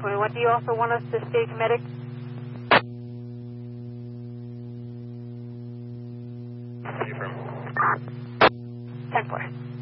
21. Do you also want us to stage medic? 10-4.